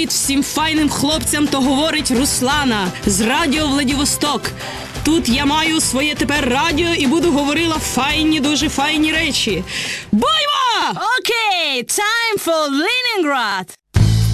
Привіт всім файним хлопцям, то говорить Руслана з радіо Владивосток. Тут я маю своє тепер радіо і буду говорила файні, дуже файні речі. Боймо! Okay, time for Leningrad.